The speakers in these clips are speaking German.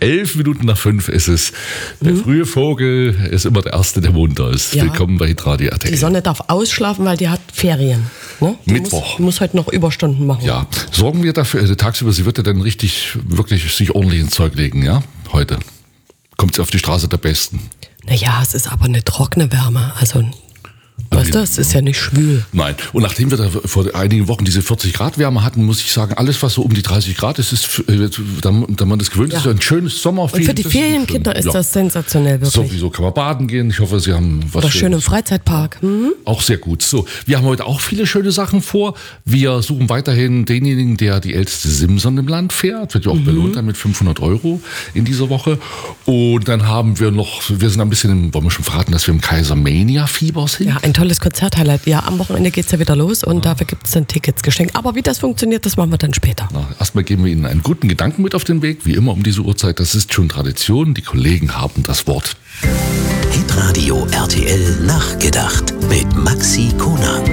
11 Minuten nach 5 ist es. Der frühe Vogel ist immer der Erste, der munter ist. Ja. Willkommen bei Hitradio RTL. Die Sonne darf ausschlafen, weil die hat Ferien. Ne? Mittwoch. Die muss heute noch Überstunden machen. Ja, sorgen wir dafür, tagsüber, sie wird ja dann wirklich sich ordentlich ins Zeug legen, ja, heute. Kommt sie auf die Straße der Besten. Naja, es ist aber eine trockene Wärme. Also, weißt du, es ist ja nicht schwül. Nein. Und nachdem wir da vor einigen Wochen diese 40 Grad Wärme hatten, muss ich sagen, alles, was so um die 30 Grad ist, da man das gewöhnt ist, ein schönes Sommerfeeling. Und für die Ferienkinder ist das sensationell, wirklich. Sowieso kann man baden gehen. Ich hoffe, Sie haben was Oder schön im Freizeitpark. Auch sehr gut. So, wir haben heute auch viele schöne Sachen vor. Wir suchen weiterhin denjenigen, der die älteste Simson im Land fährt. Wird ja auch belohnt dann mit 500 € in dieser Woche. Und dann haben wir sind ein bisschen, wollen wir schon verraten, dass wir im Kaisermania-Fieber sind? Ja, ein tolles Konzert-Highlight. Ja, am Wochenende geht's ja wieder los und dafür gibt es dann Tickets geschenkt. Aber wie das funktioniert, das machen wir dann später. Erstmal geben wir Ihnen einen guten Gedanken mit auf den Weg, wie immer um diese Uhrzeit. Das ist schon Tradition. Die Kollegen haben das Wort. Hitradio RTL nachgedacht mit Maxi Konag.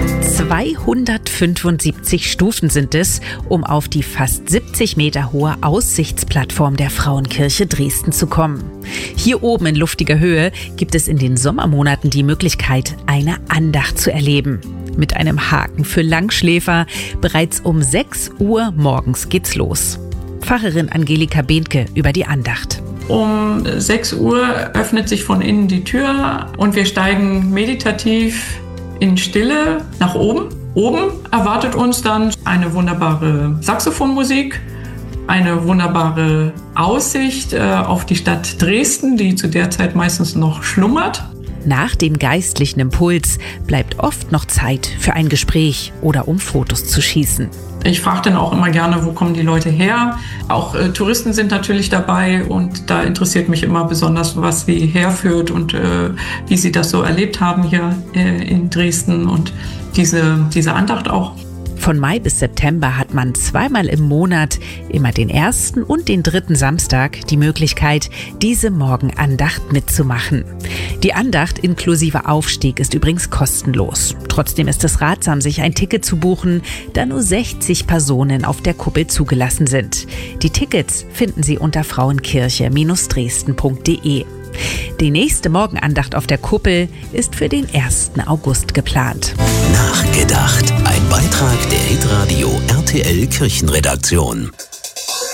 275 Stufen sind es, um auf die fast 70 Meter hohe Aussichtsplattform der Frauenkirche Dresden zu kommen. Hier oben in luftiger Höhe gibt es in den Sommermonaten die Möglichkeit, eine Andacht zu erleben. Mit einem Haken für Langschläfer. Bereits um 6 Uhr morgens geht's los. Pfarrerin Angelika Behnke über die Andacht. Um 6 Uhr öffnet sich von innen die Tür und wir steigen meditativ in Stille nach oben. Oben erwartet uns dann eine wunderbare Saxophonmusik, eine wunderbare Aussicht auf die Stadt Dresden, die zu der Zeit meistens noch schlummert. Nach dem geistlichen Impuls bleibt oft noch Zeit für ein Gespräch oder um Fotos zu schießen. Ich frage dann auch immer gerne, wo kommen die Leute her? Auch Touristen sind natürlich dabei und da interessiert mich immer besonders, was sie herführt und wie sie das so erlebt haben hier in Dresden und diese Andacht auch. Von Mai bis September hat man zweimal im Monat, immer den 1. und den 3. Samstag, die Möglichkeit, diese Morgenandacht mitzumachen. Die Andacht inklusive Aufstieg ist übrigens kostenlos. Trotzdem ist es ratsam, sich ein Ticket zu buchen, da nur 60 Personen auf der Kuppel zugelassen sind. Die Tickets finden Sie unter frauenkirche-dresden.de. Die nächste Morgenandacht auf der Kuppel ist für den 1. August geplant. Nachgedacht. Ein Beitrag der Hitradio RTL Kirchenredaktion.